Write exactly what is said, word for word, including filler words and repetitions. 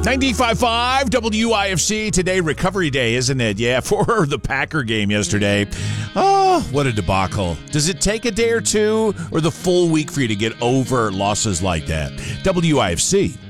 ninety-five point five W I F C today, recovery day, isn't it? Yeah, for the Packer game yesterday. Oh, what a debacle. Does it take a day or two or the full week for you to get over losses like that? W I F C